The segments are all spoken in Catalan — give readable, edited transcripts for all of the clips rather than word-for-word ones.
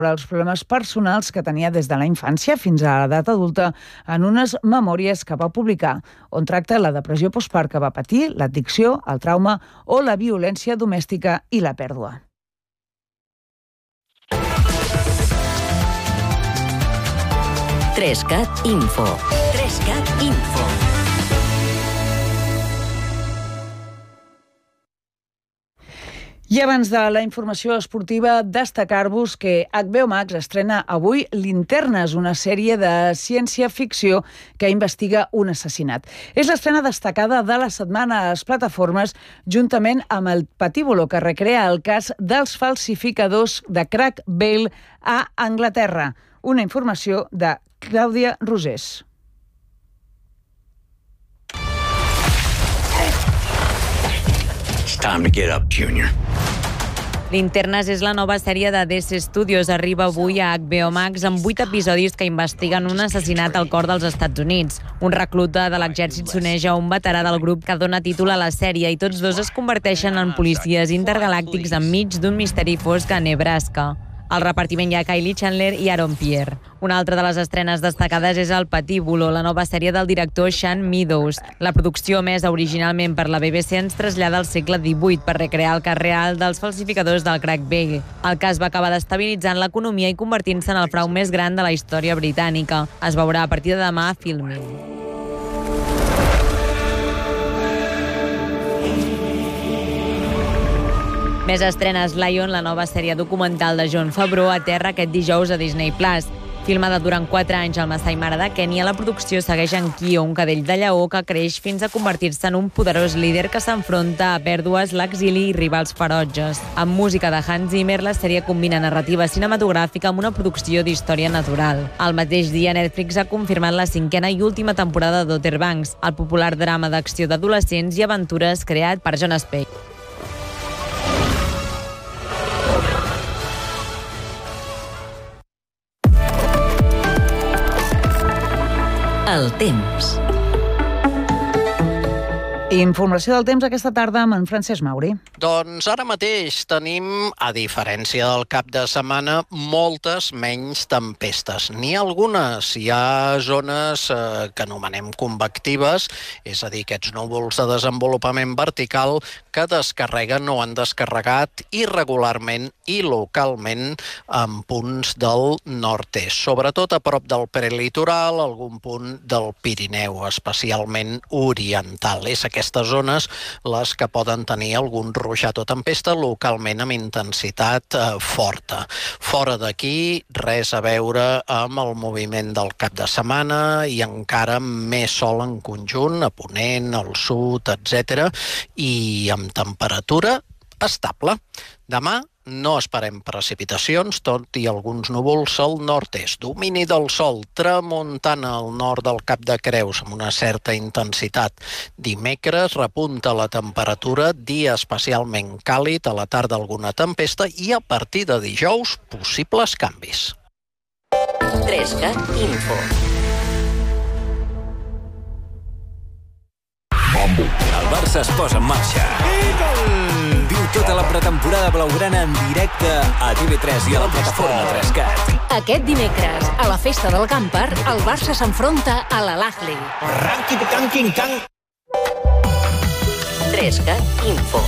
els problemes personals que tenia des de la infància fins a l'edat adulta en unes memòries que va publicar, on tracta la depressió postpart que va patir, l'addicció, el trauma o la violència domèstica i la pèrdua. Trescat Info. Trescat Info. I abans de la informació esportiva, destacar-vos que HBO Max estrena avui Linternes, una sèrie de ciència-ficció que investiga un assassinat. És l'estrena destacada de la setmana a les plataformes, juntament amb El Patíbulo, que recrea el cas dels falsificadors de crack Bale a Anglaterra. Una informació de Clàudia Rosés. It's time to get up, Junior. Linternes és la nova sèrie de DC Studios. Arriba avui a HBO Max amb 8 episodis que investiguen un assassinat al cor dels Estats Units. Un recluta de l'exèrcit s'uneix a un veterà del grup que dona títol a la sèrie i tots dos es converteixen en policies intergalàctics enmig d'un misteri fosc a Nebraska. Al repartiment hi ha Kylie Chandler i Aaron Pierre. Una altra de les estrenes destacades és El Patíbulo, la nova sèrie del director Sean Meadows. La producció, emesa originalment per la BBC, ens trasllada al segle XVIII per recrear el cas real dels falsificadors del crack Bale. El cas va acabar destabilitzant l'economia i convertint-se en el frau més gran de la història britànica. Es veurà a partir de demà a Filmin. Més estrenes. Lion, la nova sèrie documental de Jon Favreau, aterra aquest dijous a Disney+. Filmada durant 4 anys al Masai Mara de Kènia, la producció segueix en Kio, un cadell de lleó que creix fins a convertir-se en un poderós líder que s'enfronta a pèrdues, l'exili i rivals ferotges. Amb música de Hans Zimmer, la sèrie combina narrativa cinematogràfica amb una producció d'història natural. El mateix dia, Netflix ha confirmat la 5a i última temporada d'Outer Banks, el popular drama d'acció d'adolescents i aventures creat per Jon Spade. El temps. Informació del temps aquesta tarda amb en Francesc Mauri. Doncs ara mateix tenim, a diferència del cap de setmana, moltes menys tempestes. N'hi ha algunes, hi ha zones que anomenem convectives, és a dir, aquests núvols de desenvolupament vertical que descarreguen o han descarregat irregularment i localment en punts del nord-est, sobretot a prop del prelitoral, algun punt del Pirineu, especialment oriental. És aquestes zones les que poden tenir algun ruixat o tempesta localment amb intensitat forta. Fora d'aquí, res a veure amb el moviment del cap de setmana i encara més sol en conjunt, a ponent, al sud, etc. I amb temperatura estable. Demà no esperem precipitacions, tot i alguns núvols al nord-est. Domini del sol, tramuntana al nord del Cap de Creus, amb una certa intensitat. Dimecres repunta la temperatura, dia especialment càlid, a la tarda alguna tempesta i a partir de dijous possibles canvis. Trescat Info. El Barça es posa en marxa. Viu tota la pretemporada blaugrana en directe a TV3 i a la plataforma Trescat. Aquest dimecres, a la festa del Camper, el Barça s'enfronta a l'Al-Ahly. Trescat Info.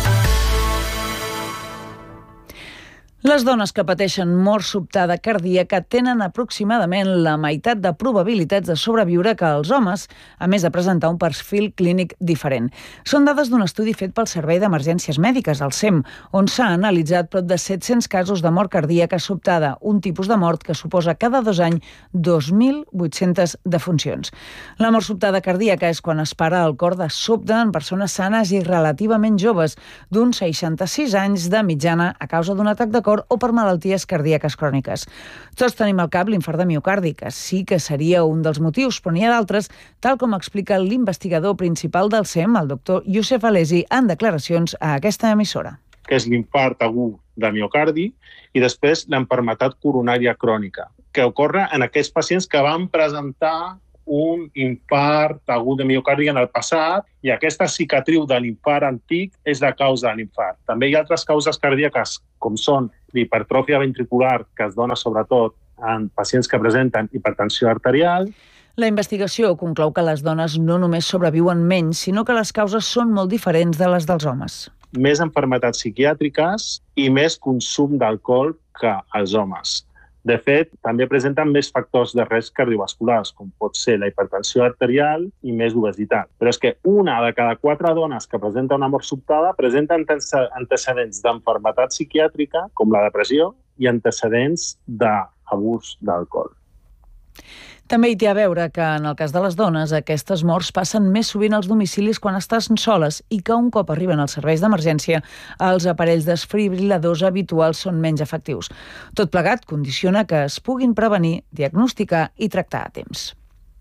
Les dones que pateixen mort sobtada cardíaca tenen aproximadament la meitat de probabilitats de sobreviure que els homes, a més de presentar un perfil clínic diferent. Són dades d'un estudi fet pel Servei d'Emergències Mèdiques, el SEM, on s'ha analitzat prop de 700 casos de mort cardíaca sobtada, un tipus de mort que suposa cada 2 anys 2.800 defuncions. La mort sobtada cardíaca és quan es para el cor de sobte en persones sanes i relativament joves, d'uns 66 anys de mitjana a causa d'un atac de cor o per malalties cardíaques cròniques. Tots tenim al cap l'infart de miocardi, que sí que seria un dels motius, però n'hi ha d'altres, tal com explica l'investigador principal del SEM, el doctor Youssef Alesi, en declaracions a aquesta emissora. Que és l'infart agut de miocardi i després l'enfermetat coronària crònica, que ocorre en aquells pacients que van presentar un infart agut de miocardi en el passat i aquesta cicatriu de l'infart antic és la causa de l'infart. També hi ha altres causes cardíaques, com són l'hipertròfia ventricular, que es dona sobretot en pacients que presenten hipertensió arterial. La investigació conclou que les dones no només sobreviuen menys, sinó que les causes són molt diferents de les dels homes. Més malalties psiquiàtriques i més consum d'alcohol que els homes. De fet, també presenten més factors de risc cardiovasculars, com pot ser la hipertensió arterial i més obesitat. Però és que 1 de cada 4 dones que presenta una mort sobtada presenten antecedents d'enfermetat psiquiàtrica, com la depressió, i antecedents d'abús d'alcohol. També hi té a veure que, en el cas de les dones, aquestes morts passen més sovint als domicilis quan estan soles i que un cop arriben als serveis d'emergència, els aparells desfibril·ladors habituals són menys efectius. Tot plegat condiciona que es puguin prevenir, diagnosticar i tractar a temps.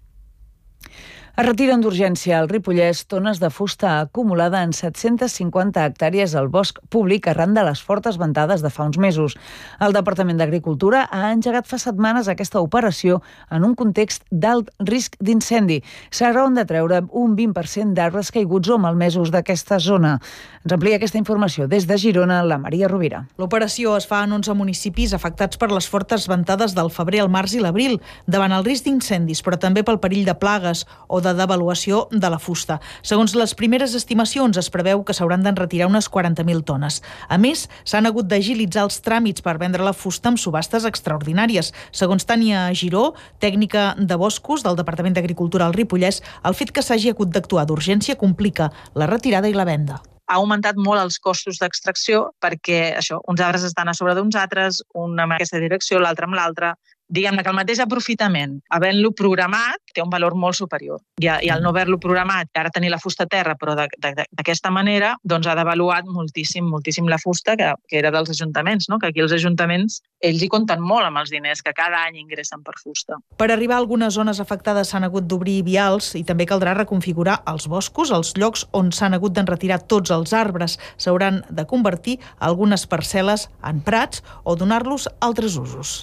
Es retiren d'urgència al Ripollès tones de fusta acumulada en 750 hectàrees al bosc públic arran de les fortes ventades de fa uns mesos. El Departament d'Agricultura ha engegat fa setmanes aquesta operació en un context d'alt risc d'incendi. S'hauran de treure un 20% d'arbres caiguts o malmesos d'aquesta zona. Ens amplia aquesta informació des de Girona la Maria Rovira. L'operació es fa en 11 municipis afectats per les fortes ventades del febrer, el març i l'abril, davant el risc d'incendis, però també pel perill de plagues o de devaluació de la fusta. Segons les primeres estimacions, es preveu que s'hauran d'enretirar unes 40.000 tones. A més, s'han hagut d'agilitzar els tràmits per vendre la fusta amb subhastes extraordinàries. Segons Tània Giró, tècnica de boscos del Departament d'Agricultura al Ripollès, el fet que s'hagi hagut d'actuar d'urgència complica la retirada i la venda. Ha augmentat molt els costos d'extracció perquè uns arbres estan a sobre d'uns altres, un en aquesta direcció, l'altre amb l'altre. Diguem-ne que el mateix aprofitament, havent-lo programat, té un valor molt superior. I al no haver-lo programat, ara tenir la fusta a terra, però d'aquesta manera, doncs ha devaluat moltíssim la fusta que era dels ajuntaments, no? Que aquí els ajuntaments, ells hi compten molt amb els diners que cada any ingressen per fusta. Per arribar a algunes zones afectades s'han hagut d'obrir vials i també caldrà reconfigurar els boscos, els llocs on s'han hagut d'enretirar tots els arbres. S'hauran de convertir algunes parcel·les en prats o donar-los altres usos.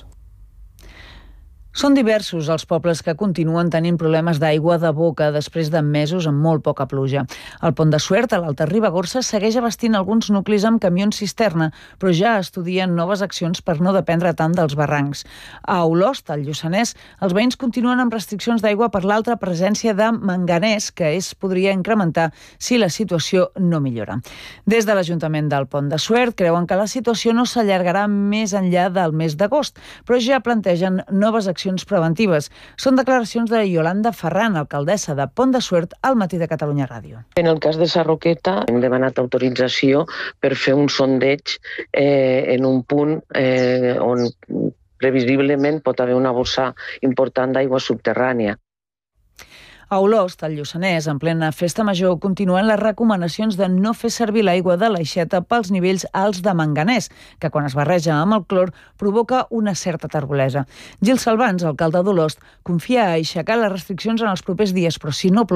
Són diversos els pobles que continuen tenint problemes d'aigua de boca després de mesos amb molt poca pluja. El Pont de Suert, a l'Alta Ribagorça, segueix abastint alguns nuclis amb camions cisterna, però ja estudien noves accions per no dependre tant dels barrancs. A Olost, al Lluçanès, els veïns continuen amb restriccions d'aigua per l'alta presència de manganès, que es podria incrementar si la situació no millora. Des de l'Ajuntament del Pont de Suert creuen que la situació no s'allargarà més enllà del mes d'agost, però ja plantegen noves accions preventives. Són declaracions de Iolanda Ferran, alcaldessa de Pont de Suert, al Matí de Catalunya Ràdio. En el cas de Sarroqueta hem demanat autorització per fer un sondeig en un punt on previsiblement pot haver una bossa important d'aigua subterrània. A Olost, al Lluçanès, en plena festa major, continuen les recomanacions de no fer servir l'aigua de l'aixeta pels nivells alts de manganès, que quan es barreja amb el clor provoca una certa terbolesa. Gil Salvans, alcalde d'Olost, confia a aixecar les restriccions en els propers dies, però si no plou,